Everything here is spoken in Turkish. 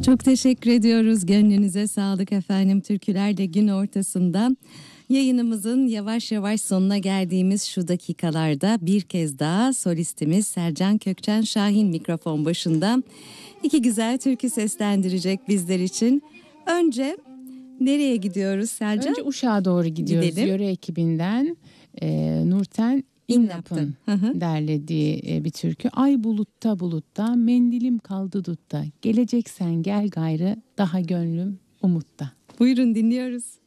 Çok teşekkür ediyoruz. Gönlünüze sağlık efendim. Türkülerle gün ortasında yayınımızın yavaş yavaş sonuna geldiğimiz şu dakikalarda bir kez daha solistimiz Sercan Kökçen Şahin mikrofon başında. İki güzel türkü seslendirecek bizler için. Önce nereye gidiyoruz Sercan? Önce Uşak'a doğru gidiyoruz. Gidelim. Yöre ekibinden Nurten İnnap'ın derlediği bir türkü. Ay bulutta bulutta, mendilim kaldı dutta. Geleceksen gel gayrı, daha gönlüm umutta. Buyurun dinliyoruz.